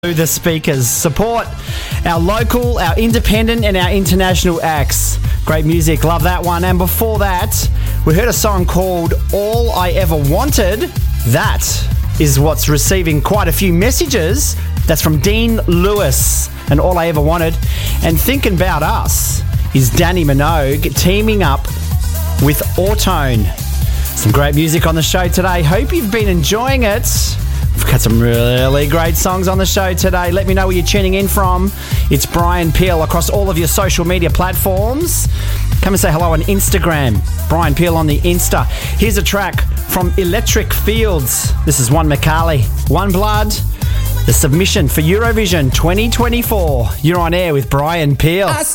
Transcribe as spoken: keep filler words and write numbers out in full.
The speakers support our local, our independent and our international acts. Great music, love that one. And before that, we heard a song called All I Ever Wanted. That is what's receiving quite a few messages. That's from Dean Lewis and All I Ever Wanted. And Thinking About Us is Danny Minogue teaming up with Autone. Some great music on the show today. Hope you've been enjoying it. We've got some really great songs on the show today. Let me know where you're tuning in from. It's Brian Peel across all of your social media platforms. Come and say hello on Instagram. Brian Peel on the Insta. Here's a track from Electric Fields. This is One McCarley. One Blood. The submission for Eurovision twenty twenty-four. You're on air with Brian Peel.